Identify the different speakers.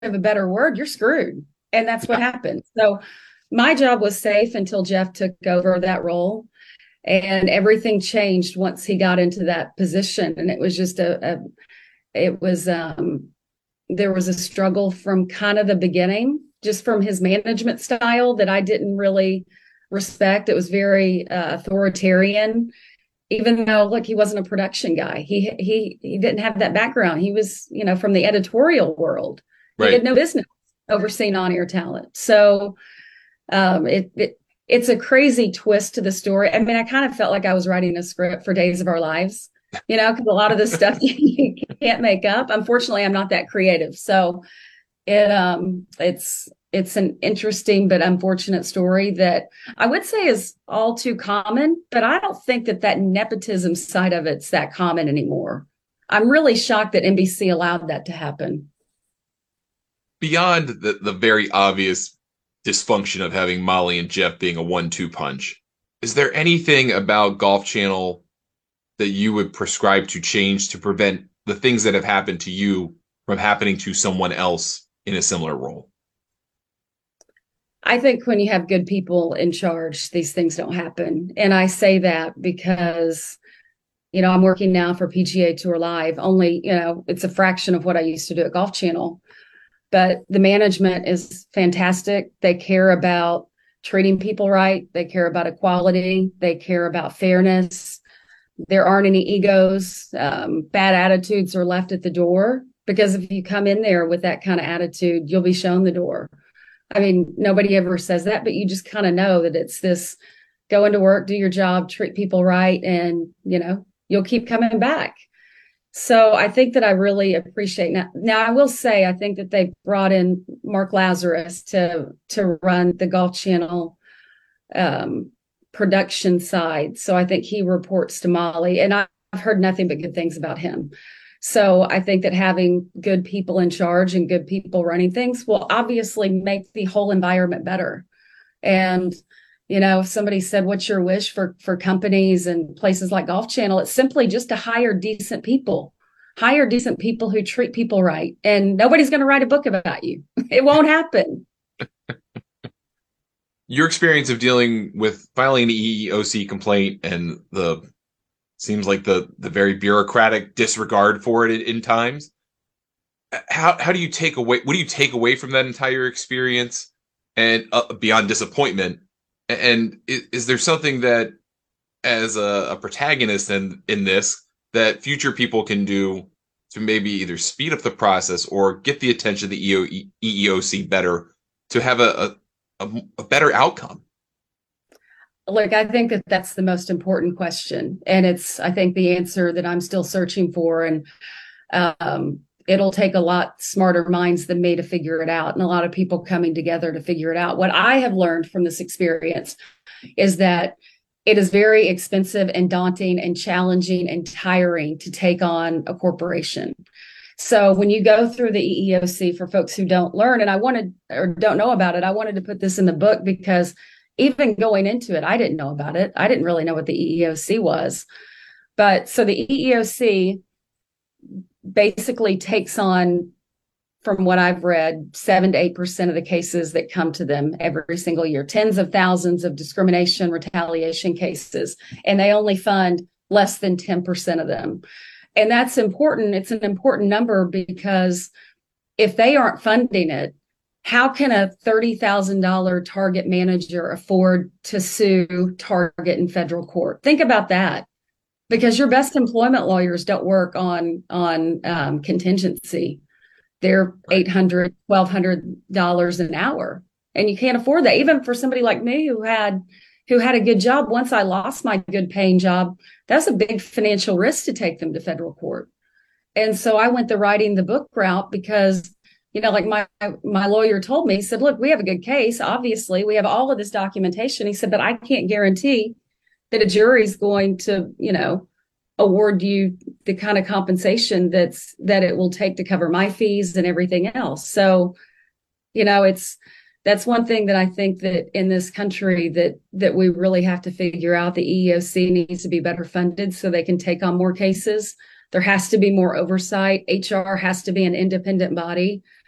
Speaker 1: of a better word, you're screwed. And that's what happened. So my job was safe until Jeff took over that role. And everything changed once he got into that position. And it was just it was, there was a struggle from kind of the beginning, just from his management style that I didn't really respect. It was very authoritarian, even though, look, he wasn't a production guy. He didn't have that background. He was, from the editorial world. He
Speaker 2: Right.
Speaker 1: had no business overseeing on-air talent. So it's a crazy twist to the story. I mean, I kind of felt like I was writing a script for Days of Our Lives, because a lot of this stuff you can't make up. Unfortunately, I'm not that creative. So it's an interesting but unfortunate story that I would say is all too common, but I don't think that nepotism side of it's that common anymore. I'm really shocked that NBC allowed that to happen.
Speaker 2: Beyond the very obvious dysfunction of having Molly and Jeff being a 1-2 punch, is there anything about Golf Channel that you would prescribe to change to prevent the things that have happened to you from happening to someone else in a similar role?
Speaker 1: I think when you have good people in charge, these things don't happen. And I say that because, I'm working now for PGA Tour Live. Only, it's a fraction of what I used to do at Golf Channel. But the management is fantastic. They care about treating people right. They care about equality. They care about fairness. There aren't any egos. Bad attitudes are left at the door, because if you come in there with that kind of attitude, you'll be shown the door. I mean, nobody ever says that, but you just kind of know that it's this: go into work, do your job, treat people right, and, you'll keep coming back. So I think that I really appreciate that. Now, I will say, I think that they brought in Mark Lazarus to run the Golf Channel production side. So I think he reports to Molly, and I've heard nothing but good things about him. So I think that having good people in charge and good people running things will obviously make the whole environment better. And, if somebody said, what's your wish for companies and places like Golf Channel? It's simply just to hire decent people who treat people right. And nobody's going to write a book about you. It won't happen.
Speaker 2: Your experience of dealing with filing the EEOC complaint and the seems like the very bureaucratic disregard for it in times. How do you take away? What do you take away from that entire experience, and beyond disappointment? And is there something that, as a protagonist in this, that future people can do to maybe either speed up the process or get the attention of the EEOC better to have a better outcome?
Speaker 1: Look, I think that that's the most important question. And it's, I think, the answer that I'm still searching for. And it'll take a lot smarter minds than me to figure it out, and a lot of people coming together to figure it out. What I have learned from this experience is that it is very expensive and daunting and challenging and tiring to take on a corporation. So when you go through the EEOC, for folks who don't learn, and I wanted, or don't know about it, I wanted to put this in the book because even going into it, I didn't know about it. I didn't really know what the EEOC was. But so the EEOC basically takes on, from what I've read, 7 to 8% of the cases that come to them every single year, tens of thousands of discrimination, retaliation cases, and they only fund less than 10% of them. And that's important. It's an important number, because if they aren't funding it, how can a $30,000 Target manager afford to sue Target in federal court? Think about that, because your best employment lawyers don't work on contingency. They're $800, $1,200 an hour, and you can't afford that. Even for somebody like me who had a good job, once I lost my good paying job, that's a big financial risk to take them to federal court. And so I went the writing the book route because, like my lawyer told me, he said, look, we have a good case. Obviously, we have all of this documentation. He said, but I can't guarantee that a jury's going to, award you the kind of compensation that it will take to cover my fees and everything else. So, that's one thing that I think that in this country that we really have to figure out. The EEOC needs to be better funded so they can take on more cases. There has to be more oversight. HR has to be an independent body.